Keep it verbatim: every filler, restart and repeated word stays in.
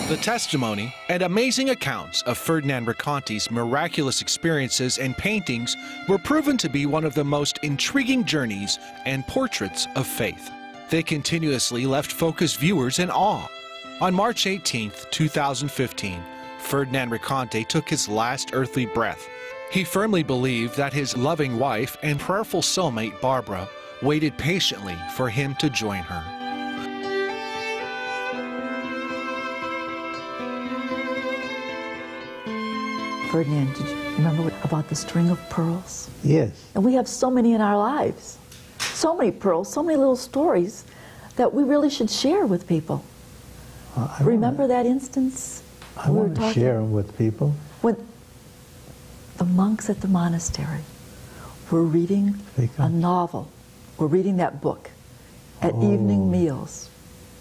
The testimony and amazing accounts of Ferdinand Raconti's miraculous experiences and paintings were proven to be one of the most intriguing journeys and portraits of faith. They continuously left focused viewers in awe. On March eighteenth, two thousand fifteen, Ferdinand Raconti took his last earthly breath. He firmly believed that his loving wife and prayerful soulmate, Barbara, waited patiently for him to join her. Ferdinand, did you remember what, about the string of pearls? Yes. And we have so many in our lives. So many pearls, so many little stories that we really should share with people. Uh, I Remember wanna, that instance? I we want to share them with people. When the monks at the monastery were reading a novel, were reading that book at Oh. evening meals.